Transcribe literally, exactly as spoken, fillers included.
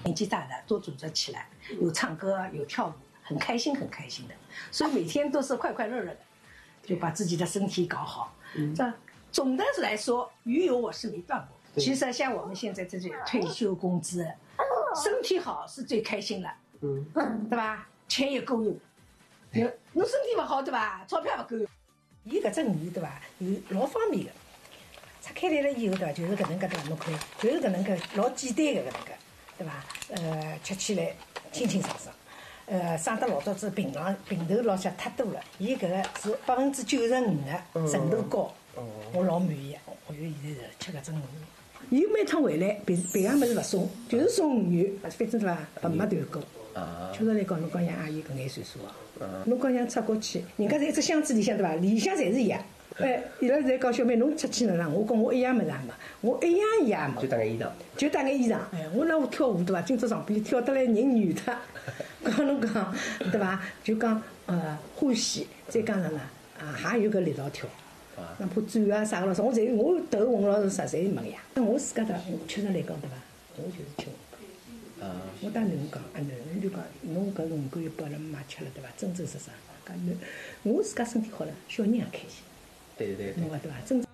年纪大的都组织起来，有唱歌，有跳舞，很开心，很开心的。所以每天都是快快乐乐的，就把自己的身体搞好。嗯，这总的来说，鱼油我是没断过。其实像我们现在这些退休工资，身体好是最开心的。嗯，对吧？钱也够用。侬侬身体不好对吧？钞票不够用。伊搿只鱼对吧？有老方便的。拆开来了以后对吧？就是搿能介对吧？侬看，就是搿能介老简单的搿能介，对吧？呃，吃起来清清爽爽。呃，省得老早子平常平头老些太多了。伊搿个是百分之九十五的纯度高，我老满意。我就现在是吃搿只鱼。伊每趟回来，别别个物事勿送，就是送鱼油，反正对伐？勿没团购。啊。确实来讲，侬讲像阿姨搿眼岁数哦，侬讲像出国去，人家在一只箱子里向对伐？里向侪是一样。哎，伊拉在讲小妹，侬出去哪能？我讲我一样物事也没，我一样衣也没。 就带眼衣裳。 就带眼衣裳。哎，我那我跳舞对伐？今朝上边跳得来人软脱，讲侬讲对伐？就讲呃欢喜，再讲啥呢？啊，还有个力道跳。哪怕转啊啥个咯啥，我侪我头混老是啥侪没呀。那我自家的，我确实来讲对伐？我就是吃鱼。啊。我当然讲，啊囡，侬就讲侬搿鱼干又拨阿拉妈吃了对伐？真真实实，讲侬我自家身体好了，小人也开心。 对对对。 侬讲对伐？真。